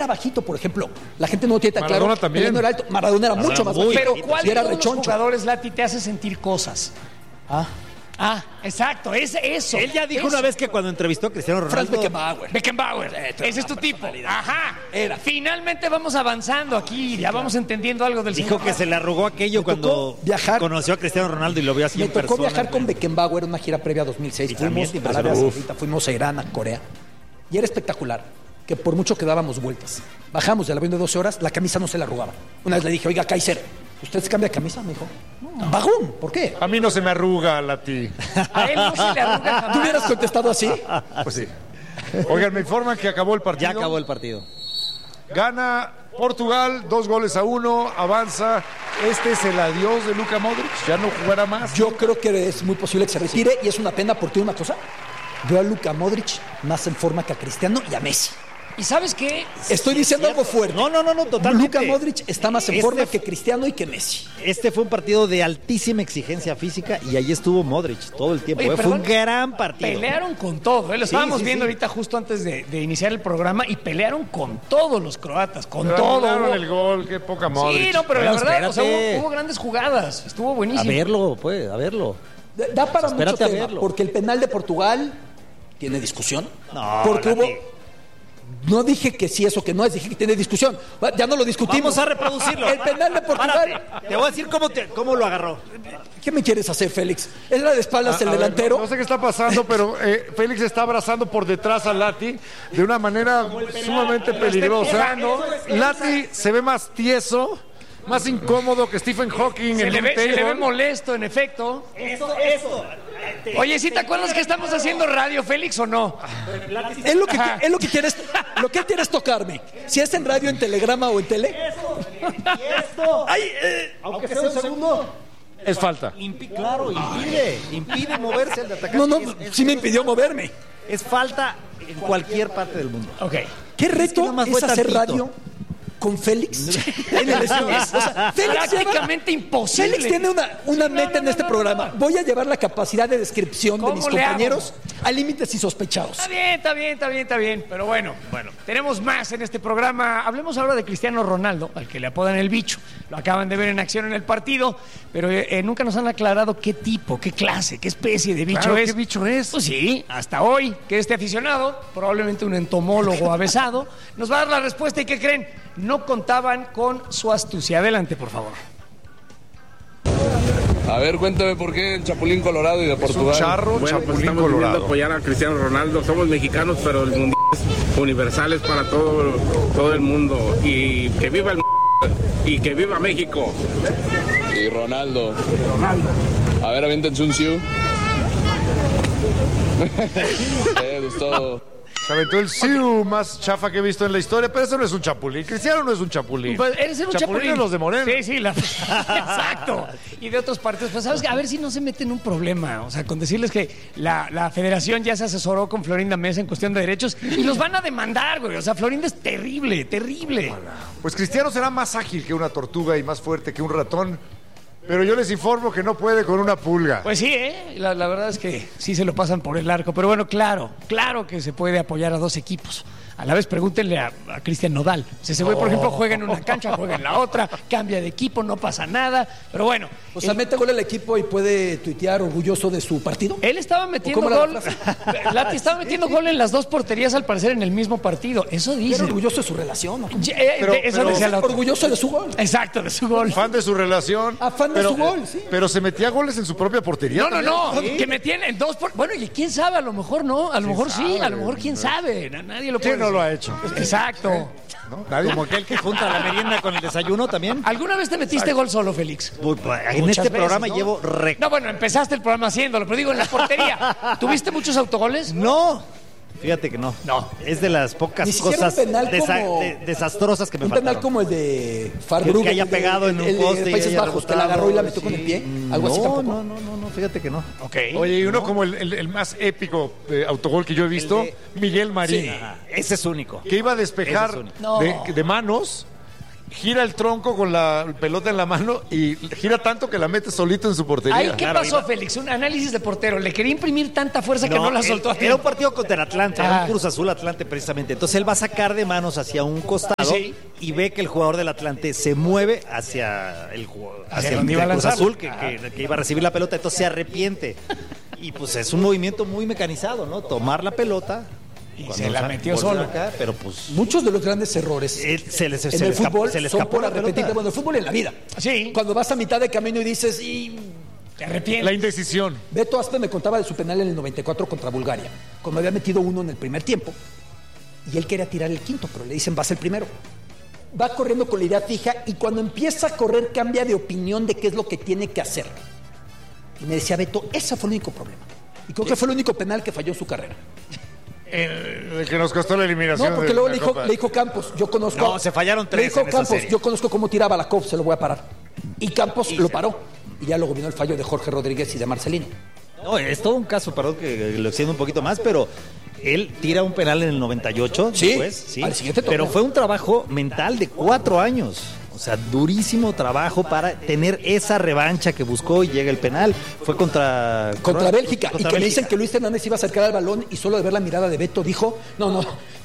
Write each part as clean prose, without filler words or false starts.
era bajito, por ejemplo. La gente no tiene tan Maradona claro. también. Pelé no era alto. Maradona era mucho más bajito. Pero ¿cuál y era de todos los rechoncho. jugadores, Lati, te hace sentir cosas? Exacto, es eso. Él ya dijo eso. una vez que cuando entrevistó a Cristiano Franz Ronaldo... Beckenbauer. Ese es tu tipo. Ajá. Era. Finalmente vamos avanzando aquí. Ya vamos entendiendo algo del Dijo señor. que se le arrugó aquello cuando viajar. conoció a Cristiano Ronaldo y lo vio así Me en tocó persona. viajar con Beckenbauer en una gira previa a 2006. Y Fuimos también te a impresionó. Arabia Saudita, fuimos a Irán, a Corea. Y era espectacular, que por mucho que dábamos vueltas. Bajamos del avión de 12 horas, la camisa no se le arrugaba. Una vez le dije, oiga, Kaiser, ¿usted se cambia de camisa? Me dijo, no. Bajón, ¿por qué? A mí no se me arruga, Lati. A él no se le arruga jamás. ¿Tú hubieras contestado así? Pues sí. Oigan, me informan que acabó el partido. Ya acabó el partido. Gana Portugal, 2-1, avanza. Este es el adiós de Luka Modric. Ya no jugará más. Yo creo que es muy posible que se retire y es una pena porque una cosa, veo a Luka Modric más en forma que a Cristiano y a Messi. ¿Y sabes qué? Estoy diciendo algo fuerte. No, totalmente. Luka Modric está más en forma que Cristiano y que Messi. Este fue un partido de altísima exigencia física y ahí estuvo Modric todo el tiempo. Oye, Fue perdón, un gran partido. Pelearon con todo. Lo estábamos viendo ahorita justo antes de iniciar el programa y pelearon con todos los croatas, con Pero todo. anularon el gol, qué poca Modric. Sí, no, pero la Bueno, verdad, o sea, espérate. hubo grandes jugadas. Estuvo buenísimo. A verlo, pues, a verlo. Da para Espérate mucho a tema, verlo. porque el penal de Portugal tiene discusión. No, porque Lati. No dije que sí, eso que no es, dije que tiene discusión. Ya no lo discutimos. Vamos a reproducirlo. El penal de Portugal. Párate. Te voy a decir cómo lo agarró. ¿Qué me quieres hacer, Félix? ¿Es la de espaldas el A ver, delantero? no sé qué está pasando, pero Félix está abrazando por detrás a Lati de una manera sumamente peligrosa. Lati se ve más tieso, más incómodo que Stephen Hawking Se en le un ve table. molesto, en efecto. Eso. Oye, ¿sí te acuerdas que estamos haciendo radio, Félix, o no? Es lo que quieres, lo que quieres tocarme. Si es en radio, en telegrama o en tele. Ay, aunque sea un segundo. Es falta. Claro, impide moverse el de atacante. No, sí me impidió moverme. Es falta en cualquier parte del mundo. Ok. ¿Qué que reto nada más es fue hacer tantito. radio con Félix en el estudio? O sea, Félix Prácticamente imposible. Félix tiene una meta en este programa. Voy a llevar la capacidad de descripción de mis ¿Cómo le hago? compañeros a límites insospechados. Está bien. Pero bueno, tenemos más en este programa. Hablemos ahora de Cristiano Ronaldo, al que le apodan el bicho. Lo acaban de ver en acción en el partido, pero nunca nos han aclarado qué tipo, qué clase, qué especie de bicho Claro, es. ¿qué bicho es? Pues sí, hasta hoy, que este aficionado, probablemente un entomólogo avesado, nos va a dar la respuesta. ¿Y qué creen? No contaban con su astucia. Adelante, por favor. A ver, cuéntame por qué el Chapulín Colorado y de Es un Portugal. charro, Bueno, pues Chapulín estamos viniendo a Colorado. apoyar a Cristiano Ronaldo. Somos mexicanos, pero el mundial es universal, es para todo el mundo. Y que viva el y que viva México. Y Ronaldo. A ver, aviéntense un siu. Gustó. Se aventó el siu más chafa que he visto en la historia, pero eso no es un chapulín. Cristiano no es un chapulín. Pues eres un chapulín. es los de Moreno. Sí, exacto. Y de otros partidos. Pues sabes que a ver si no se mete en un problema. O sea, con decirles que la federación ya se asesoró con Florinda Mesa en cuestión de derechos y los van a demandar, güey. O sea, Florinda es terrible. Pues Cristiano será más ágil que una tortuga y más fuerte que un ratón, pero yo les informo que no puede con una pulga. Pues sí, la verdad es que sí se lo pasan por el arco. Pero bueno, claro que se puede apoyar a dos equipos. A la vez pregúntenle a Cristian Nodal. Si ese güey, por ejemplo, juega en una cancha, juega en la otra, cambia de equipo, no pasa nada. Pero bueno. O sea, mete gol al equipo y puede tuitear orgulloso de su partido. Él estaba metiendo ¿Cómo era gol. la frase? Lati estaba metiendo gol en las dos porterías, al parecer, en el mismo partido. Eso dice. Era orgulloso de su relación. ¿no? Eso decía la otra. Orgulloso de su gol. Exacto, de su gol. Fan de su relación. Fan de su gol, sí. Pero se metía goles en su propia portería. No. también. Que metían en dos. Bueno, y quién sabe, a lo mejor no. A lo mejor sí, a lo mejor quién sabe. Nadie lo puede ¿Quién no decir. lo ha hecho? Exacto. ¿No? Nadie. Como aquel que junta la merienda con el desayuno también. ¿Alguna vez te metiste gol solo, Félix? En Muchas este veces, programa ¿no? llevo No, bueno, empezaste el programa haciéndolo, pero digo, en la portería. ¿Tuviste muchos autogoles? No. Fíjate que no. No. Es de las pocas Ni siquiera cosas un penal como- desastrosas que me Un penal faltaron. como el de Farbrugge. Que haya pegado en un poste de y Países haya Bajos, que la agarró y la metió con el pie. Algo así tampoco. No, fíjate que no. Ok. Oye, y uno como el más épico autogol que yo he visto, Miguel Marín, Ese es único. que iba a despejar Ese es único. de manos gira el tronco con la pelota en la mano y gira tanto que la mete solito en su portería. Ahí, ¿qué pasó, Félix? Un análisis de portero. Le quería imprimir tanta fuerza que no la soltó a Era tiempo. un partido contra el Atlante, era un Cruz Azul Atlante precisamente. Entonces él va a sacar de manos hacia un costado y ve que el jugador del Atlante se mueve hacia el donde iba a Cruz lanzar. Azul que iba a recibir la pelota, entonces se arrepiente. Y pues es un movimiento muy mecanizado, ¿no? Tomar la pelota Y cuando se la metió volvió solo. acá, pero pues Muchos de los grandes errores en el fútbol se le son escapó por la arrepentirte. pelota. Bueno, el fútbol en la vida. Sí. Cuando vas a mitad de camino y dices, Te arrepientes. La indecisión. Beto Aspe me contaba de su penal en el 94 contra Bulgaria, cuando había metido uno en el primer tiempo, y él quería tirar el quinto, pero le dicen, vas el primero. Va corriendo con la idea fija, y cuando empieza a correr cambia de opinión de qué es lo que tiene que hacer. Y me decía Beto, ese fue el único problema. Y creo que fue el único penal que falló en su carrera. El que nos costó la eliminación. No, porque de luego la le Copa. dijo Campos, yo conozco... No, se fallaron 3 Le dijo en esa Campos, serie. yo conozco cómo tiraba la COP, se lo voy a parar. Y Campos lo paró. Y ya luego vino el fallo de Jorge Rodríguez y de Marcelino. No, es todo un caso, perdón que lo extiendo un poquito más, pero él tira un penal en el 98, Sí, después, al siguiente torneo. pero fue un trabajo mental de 4 años. O sea, durísimo trabajo para tener esa revancha que buscó y llega el penal. Fue contra Bélgica. contra Y que me Bélgica. dicen que Luis Hernández iba a acercar al balón y solo de ver la mirada de Beto dijo, no,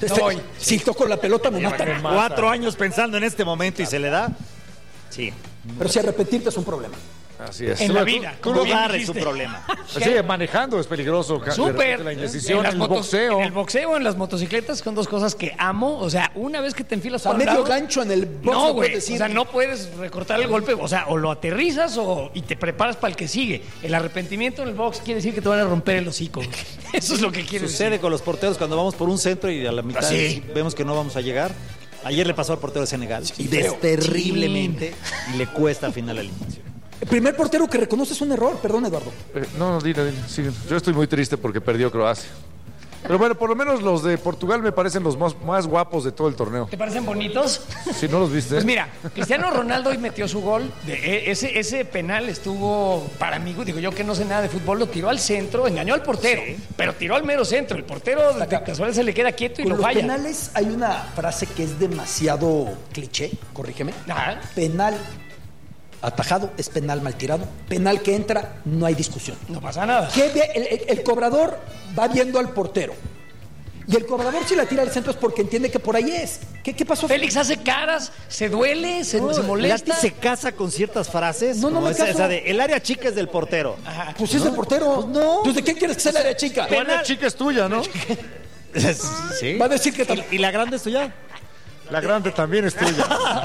si toco la pelota me matan. 4 años pensando en este momento y se le da. Sí. Pero si arrepentirte es un problema. Así es. En la vida. Tú como lo bien Dar es dijiste. un problema. Sí, manejando es peligroso. De Súper. repente la indecisión, En las el motos- boxeo. En el boxeo, en las motocicletas, son dos cosas que amo. O sea, una vez que te enfilas A para un medio lado, gancho en el box no, no güey. puedes decir. O sea, no puedes recortar el golpe. O sea, o lo aterrizas y te preparas para el que sigue. El arrepentimiento en el box quiere decir que te van a romper el hocico. Eso es lo que quiere Sucede decir. con los porteros cuando vamos por un centro y a la mitad Sí. vemos que no vamos a llegar. Ayer le pasó al portero de Senegal. feo. Terriblemente. Y le cuesta al final la eliminación. El primer portero que reconoce es un error, perdón Eduardo. No, dile. Sigue. Yo estoy muy triste porque perdió Croacia. Pero bueno, por lo menos los de Portugal me parecen los más guapos de todo el torneo. ¿Te parecen bonitos? Si no los viste. Pues mira, Cristiano Ronaldo hoy metió su gol. Ese penal estuvo, para mí, digo yo que no sé nada de fútbol, lo tiró al centro, engañó al portero, pero tiró al mero centro. El portero de casualidad se le queda quieto y Con lo los falla. penales hay una frase que es demasiado cliché, corrígeme. Ajá. Penal atajado es penal mal tirado. Penal que entra, no hay discusión. No pasa nada. El cobrador va viendo al portero. Y el cobrador si la tira al centro es porque entiende que por ahí es. ¿Qué pasó? Félix hace caras, se duele, se molesta. Lati se casa con ciertas frases. No, no como me esa, caso. esa de, el área chica es del portero. Ajá. Pues es el portero. Pues no. Pues ¿de quién quieres que sea la área chica? Tu área chica es tuya, ¿no? Sí. Va a decir que ¿Y la grande es tuya? La grande también es tuya.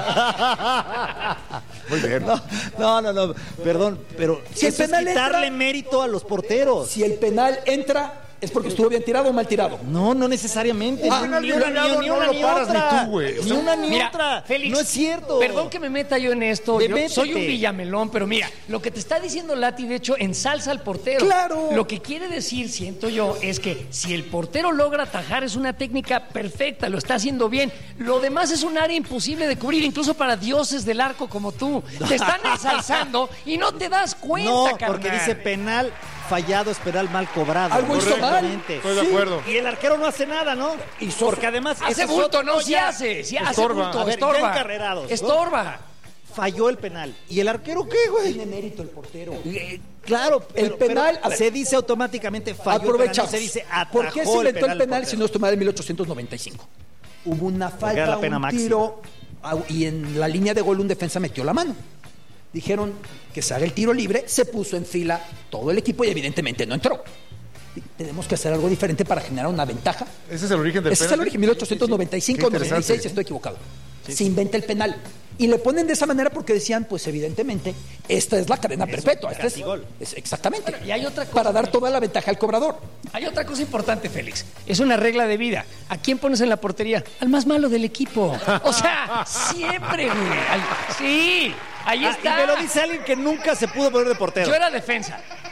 Muy bien. No. Perdón, pero Si el eso es penal quitarle entra- mérito a los porteros. si el penal entra, es porque estuvo bien tirado o mal tirado. No necesariamente. Ah, ni una no lo paras ni otra. tú, güey. O Ni sea, una ni Mira, otra. Félix, no es cierto. Perdón que me meta yo en esto. Yo Métete. soy un villamelón, pero mira, lo que te está diciendo Lati, de hecho, ensalza al portero. ¡Claro! Lo que quiere decir, siento yo, es que si el portero logra atajar, es una técnica perfecta, lo está haciendo bien. Lo demás es un área imposible de cubrir, incluso para dioses del arco como tú. Te están ensalzando y no te das cuenta, No, carnal. porque dice penal fallado es penal mal cobrado. Algo hizo mal. Correctamente. Estoy de acuerdo. Y el arquero no hace nada, ¿no? Porque además Hace ese es bulto, otro no, sí ya. hace. Sí hace Estorba. bulto, A ver, ya estorba. encarrerados, ¿no? Estorba. Falló el penal. ¿Y el arquero qué, güey? Tiene mérito el portero. Claro, El penal, a ver. se dice automáticamente falló Aprovecha. el penal, no se dice atajó ¿Por qué se inventó el del penal portero? si no es tomado en 1895? Hubo una era falta, la pena un máxima. tiro, y en la línea de gol un defensa metió la mano. Dijeron que se haga el tiro libre, se puso en fila todo el equipo y evidentemente no entró. Y tenemos que hacer algo diferente para generar una ventaja. Ese es el origen del Ese es el origen, 1895, Qué interesante. 96, estoy equivocado. Se inventa el penal. Y le ponen de esa manera porque decían, pues evidentemente, esta es la cadena perpetua. Esta es exactamente. Bueno, y hay otra cosa. Para dar toda la ventaja al cobrador. Hay otra cosa importante, Félix. Es una regla de vida. ¿A quién pones en la portería? Al más malo del equipo. O sea, siempre, güey. Sí, ahí Ah, está. y me lo dice alguien que nunca se pudo poner de portero. Yo era defensa.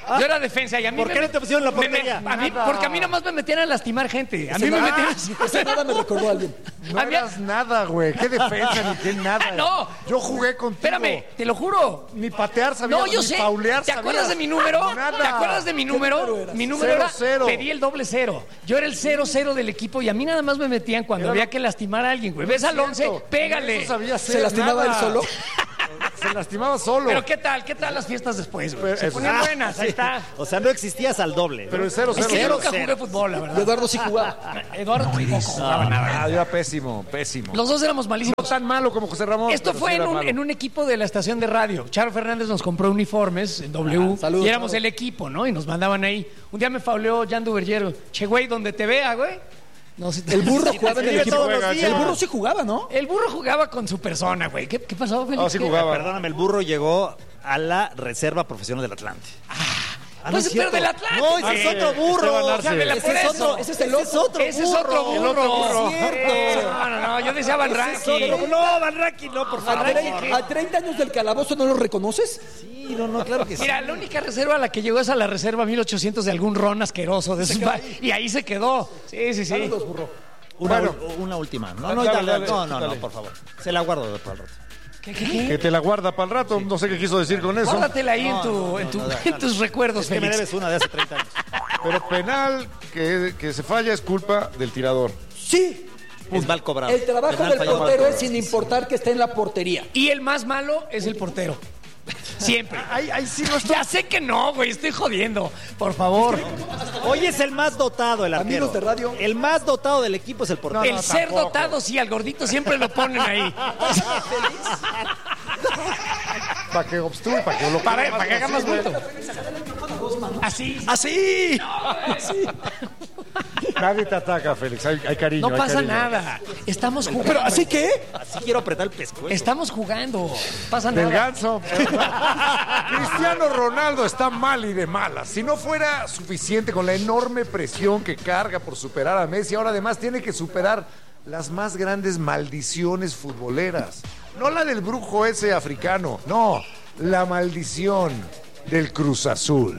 Yo era defensa y a mí ¿Por qué no te pusieron la portería? Porque a mí nomás me metían a lastimar gente. A mí me metían así. Ese nada me recordó a alguien. No eras nada, güey. Qué defensa ni qué nada. No. Yo jugué contigo. Espérame, te lo juro. Ni patear sabía, No, yo ni sé. paulear ¿Te acuerdas sabías. de mi número? Nada. ¿Te acuerdas de mi número? Mi número era 0-0. pedí el doble 0. Yo era el 0-0 del equipo y a mí nada más me metían cuando había que lastimar a alguien, güey. ¿Ves al 11? Pégale. No sabía hacer ¿Se lastimaba nada. él solo? Se lastimaba solo. Pero ¿qué tal? ¿Qué tal las fiestas después, güey? Se Eso. ponían buenas, ahí está. O sea, no existías al doble. Pero el 0-0. Es que yo nunca 0-0. jugué fútbol, la Y verdad. Eduardo sí jugaba. Eduardo tampoco jugaba nada. Ah, era pésimo, pésimo. Los dos éramos malísimos. No tan malo como José Ramón. Esto pero fue sí era en malo. un equipo de la estación de radio. Charo Fernández nos compró uniformes en W saludos, y éramos Charo. el equipo, ¿no? Y nos mandaban ahí. Un día me fauleó Jan Duvergero. Che, güey, donde te vea, güey. No, si te- El burro jugaba en el escribe equipo. todos los días. El burro sí jugaba, ¿no? El burro jugaba con su persona, güey. ¿Qué pasó, Félix? Ah, sí ¿Qué? jugaba. Perdóname, el burro llegó a la reserva profesional del Atlante. Pues, pero del Atlante. No, ese es otro burro. Esteban Arce. Dámela por Ese es eso. otro, ese es el otro. Ese es otro burro. El otro burro. Cierto. No, yo decía Van Ranking. No, Van Ranking, no, por favor. ¿A 30 años del calabozo no lo reconoces? Sí, no, claro que sí. Mira, la única reserva a la que llegó es a la reserva 1800 de algún ron asqueroso de esos y ahí se quedó. Sí. Saludos, burro. Una última. No, Dale, no, por favor. Se la guardo para el rato. ¿Qué? Que te la guarda para el rato. No sé qué quiso decir con eso. Guárdatela ahí No, en tus recuerdos, Es que me Félix. debes una de hace 30 años. Pero penal que se falla es culpa del tirador. Sí. Es mal cobrado. El trabajo Penal del fallado. portero es sin importar que esté en la portería. Y el más malo es el portero. Siempre. Ahí sí no estoy. Ya sé que no, güey, estoy jodiendo. Por favor. Hoy es el más dotado, el arquero. Amigos de radio. El más dotado del equipo es el portero. El ser dotado, sí, al gordito siempre lo ponen ahí. Para que obstruye, para que lo Para que haga más bulto. Así. ¡Así! Nadie te ataca, Félix. Hay cariño. No hay pasa cariño. nada. Estamos jugando. ¿Pero así qué? Así quiero apretar el pescuezo. Estamos jugando. Pasa Del nada. ganso. Cristiano Ronaldo está mal y de malas. Si no fuera suficiente con la enorme presión que carga por superar a Messi, ahora además tiene que superar las más grandes maldiciones futboleras. No la del brujo ese africano, no, la maldición del Cruz Azul.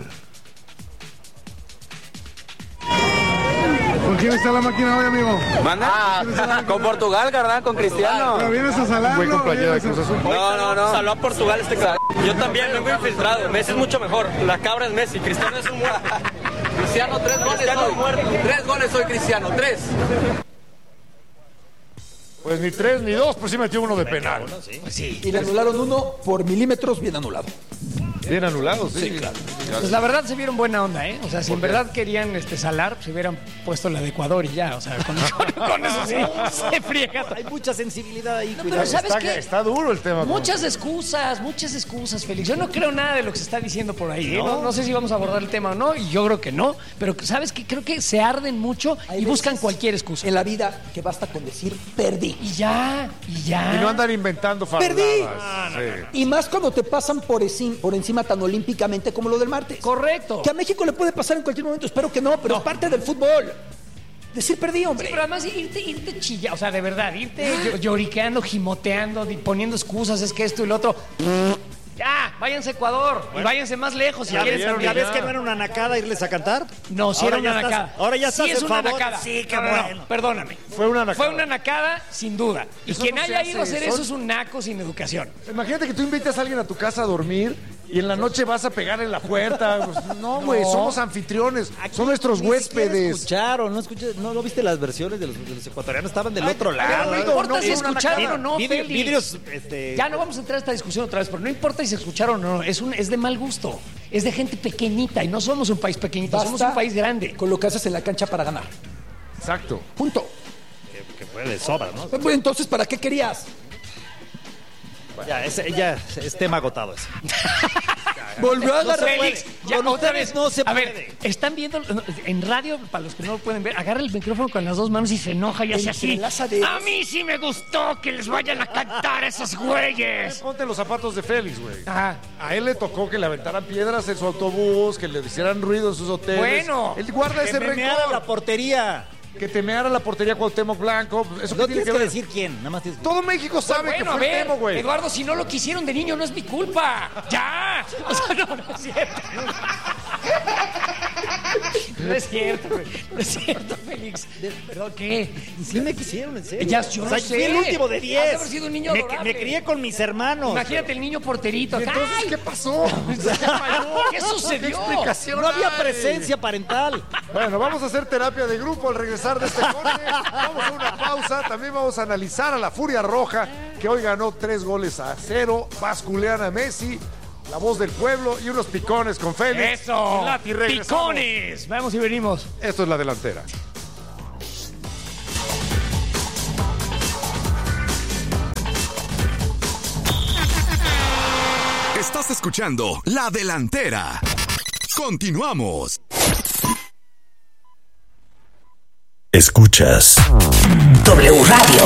¿Con quién está la máquina hoy, amigo? Manda con Portugal, ¿verdad? Con Cristiano. ¿Pero vienes a salarlo? Buen compañero de vienes Cruz Azul. No. Saló a Portugal este cabrón. Yo también vengo infiltrado. Messi es mucho mejor. La cabra es Messi. Cristiano es un muerto. Cristiano, 3 goles hoy. 3 goles hoy, Cristiano. 3. Pues ni 3 ni 2, pues sí metió uno de penal. Y le anularon uno por milímetros bien anulado. Bien anulado, sí. Claro. Pues la verdad se vieron buena onda, ¿eh? O sea, si en verdad querían salar, se hubieran puesto la de Ecuador y ya. O sea, con eso sí se friega. Hay mucha sensibilidad ahí. Pero ¿sabes qué? Está duro el tema. Muchas excusas, Félix. Yo no creo nada de lo que se está diciendo por ahí. ¿eh? No sé si vamos a abordar el tema o no, y yo creo que no. Pero ¿sabes qué? Creo que se arden mucho Hay y buscan veces cualquier excusa. En la vida que basta con decir perdí. Y ya. Y no andan inventando ¡Perdí! faroladas. Y más cuando te pasan por encima tan olímpicamente como lo del martes. Correcto. Que a México le puede pasar en cualquier momento, espero que no, pero es parte del fútbol. Decir perdí, hombre. Sí, pero además irte chilla, o sea, de verdad, irte lloriqueando, gimoteando, poniendo excusas, es que esto y lo otro. Ya, váyanse a Ecuador y váyanse más lejos si quieren ¿Ya también. ves que no era una nacada irles a cantar? No, sí era Ahora una ya nacada. estás- ahora ya estás sí es en una favor. nacada. Sí, qué No, bueno. perdóname. Fue una nacada. Fue una nacada, sin duda. Y Eso quien no se haya ido a hace, hacer son- eso es un naco sin educación. Imagínate que tú invitas a alguien a tu casa a dormir y en la noche vas a pegar en la puerta. Pues, no, güey, somos anfitriones. Son nuestros Ni siquiera huéspedes. escucharon, no viste las versiones de los ecuatorianos, estaban del otro No lado. importa si es una escucharon nacada. o no, Félix. Vidrios, Ya no vamos a entrar a esta discusión otra vez, pero no importa si se escucharon o no, es de mal gusto. Es de gente pequeñita y no somos un país pequeñito, somos un país grande. Con lo que haces en la cancha para ganar. Exacto. Punto. que fue de sobra, ¿no? Pues, entonces, ¿para qué querías? Ya es tema agotado ese. Volvió a agarrar. Félix, ya Con otra ustedes vez. no se a puede. ver, están viendo en radio, para los que no lo pueden ver, agarra el micrófono con las dos manos y se enoja y hace así. Entrelaza dedos. A mí sí me gustó que les vayan a cantar esos güeyes. Ponte los zapatos de Félix, güey. Ajá. A él le tocó que le aventaran piedras en su autobús, que le hicieran ruido en sus hoteles. Bueno. Él guarda ese Que meneara rencor. la portería. Que temeara la portería Cuauhtémoc Blanco. Eso No qué tiene tienes que ver? decir quién, nada más tienes que... Todo México sabe que Bueno, a fue el ver, Temo, güey. Eduardo, si no lo quisieron de niño, no es mi culpa. ¡Ya! O sea, no es cierto. No es cierto, güey. No es cierto, Félix. ¿Pero qué? Sí me quisieron, en serio. Ya, yo no sé. Fui el último de 10. Has de haber sido un niño adorable. Me crié con mis hermanos. Imagínate el niño porterito. Entonces, ¡Ay! ¿qué pasó? ¿Qué sucedió? Explicación. No había hay. presencia parental. Bueno, vamos a hacer terapia de grupo al regresar de este corte. Vamos a una pausa. También vamos a analizar a la Furia Roja, que hoy ganó 3-0. Basculean a Messi, la voz del pueblo y unos picones con Félix. ¡Eso! Y Lati, regresamos. ¡Picones! Vamos y venimos. Esto es La Delantera. Estás escuchando La Delantera. Continuamos. Escuchas W Radio.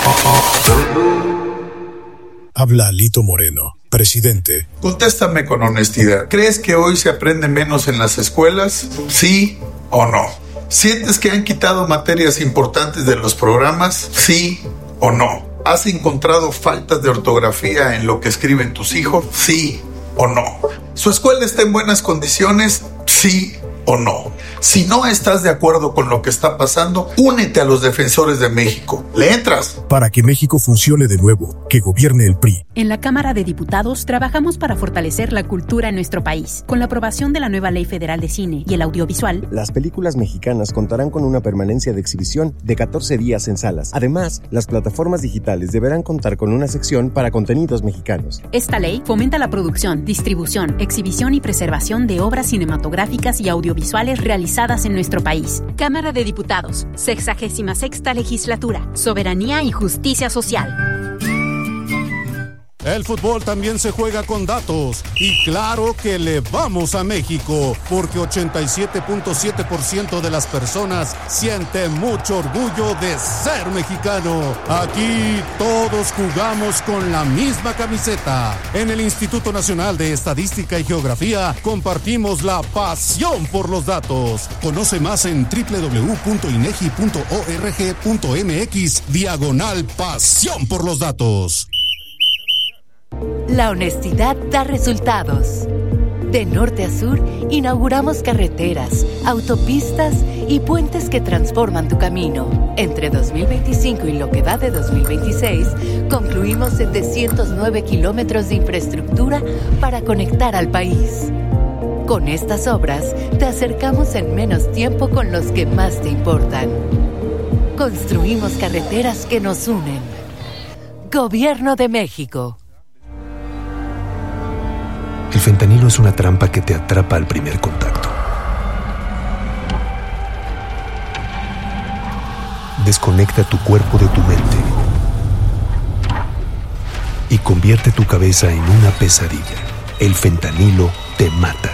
Habla Lito Moreno, presidente. Contéstame con honestidad. ¿Crees que hoy se aprende menos en las escuelas? ¿Sí o no? ¿Sientes que han quitado materias importantes de los programas? ¿Sí o no? ¿Has encontrado faltas de ortografía en lo que escriben tus hijos? ¿Sí o no? ¿Su escuela está en buenas condiciones? ¿Sí o no? Si no estás de acuerdo con lo que está pasando, únete a los defensores de México. ¿Le entras? Para que México funcione de nuevo, que gobierne el PRI. En la Cámara de Diputados trabajamos para fortalecer la cultura en nuestro país. Con la aprobación de la nueva Ley Federal de Cine y el Audiovisual, las películas mexicanas contarán con una permanencia de exhibición de 14 días en salas. Además, las plataformas digitales deberán contar con una sección para contenidos mexicanos. Esta ley fomenta la producción, distribución, exhibición y preservación de obras cinematográficas y audiovisuales realizadas en nuestro país. Cámara de Diputados, 66ª Legislatura, Soberanía y Justicia Social. El fútbol también se juega con datos y claro que le vamos a México porque 87.7% de las personas sienten mucho orgullo de ser mexicano. Aquí todos jugamos con la misma camiseta. En el Instituto Nacional de Estadística y Geografía compartimos la pasión por los datos. Conoce más en www.inegi.org.mx/pasión por los datos. La honestidad da resultados. De norte a sur, inauguramos carreteras, autopistas y puentes que transforman tu camino. Entre 2025 y lo que va de 2026, concluimos 709 kilómetros de infraestructura para conectar al país. Con estas obras, te acercamos en menos tiempo con los que más te importan. Construimos carreteras que nos unen. Gobierno de México. El fentanilo es una trampa que te atrapa al primer contacto. Desconecta tu cuerpo de tu mente y convierte tu cabeza en una pesadilla. El fentanilo te mata.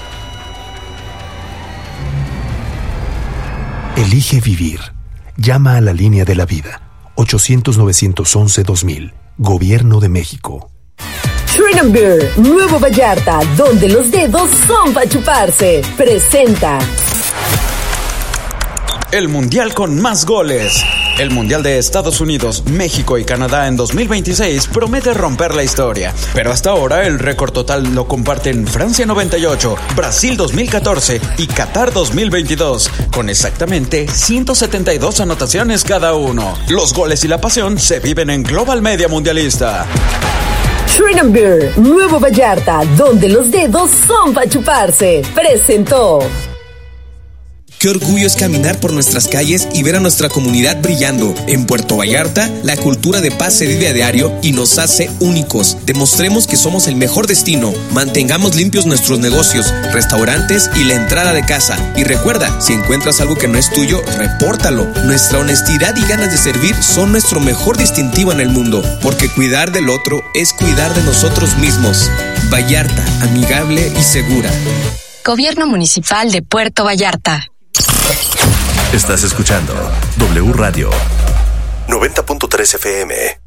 Elige vivir. Llama a la línea de la vida. 800-911-2000. Gobierno de México. Shrine Beer, Nuevo Vallarta, donde los dedos son para chuparse. Presenta el mundial con más goles. El mundial de Estados Unidos, México y Canadá en 2026 promete romper la historia. Pero hasta ahora el récord total lo comparten Francia 98, Brasil 2014 y Qatar 2022, con exactamente 172 anotaciones cada uno. Los goles y la pasión se viven en Global Media Mundialista. Shrine Beer, Nuevo Vallarta, donde los dedos son para chuparse. Presentó. Qué orgullo es caminar por nuestras calles y ver a nuestra comunidad brillando. En Puerto Vallarta, la cultura de paz se vive a diario y nos hace únicos. Demostremos que somos el mejor destino. Mantengamos limpios nuestros negocios, restaurantes y la entrada de casa. Y recuerda, si encuentras algo que no es tuyo, repórtalo. Nuestra honestidad y ganas de servir son nuestro mejor distintivo en el mundo, porque cuidar del otro es cuidar de nosotros mismos. Vallarta, amigable y segura. Gobierno Municipal de Puerto Vallarta. Estás escuchando W Radio 90.3 FM.